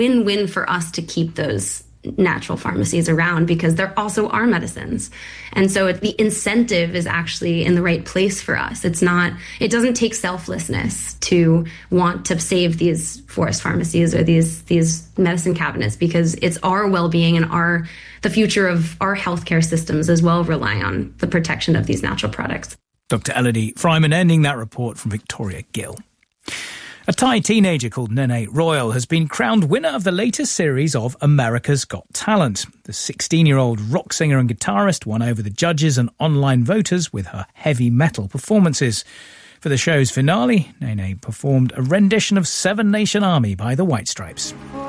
win-win for us to keep those natural pharmacies around because they're also our medicines. And so the incentive is actually in the right place for us. It doesn't take selflessness to want to save these forest pharmacies or these medicine cabinets, because it's our well-being and the future of our healthcare systems as well rely on the protection of these natural products. Dr. Elodie Fryman ending that report from Victoria Gill. A Thai teenager called Nene Royal has been crowned winner of the latest series of America's Got Talent. The 16-year-old rock singer and guitarist won over the judges and online voters with her heavy metal performances. For the show's finale, Nene performed a rendition of Seven Nation Army by the White Stripes.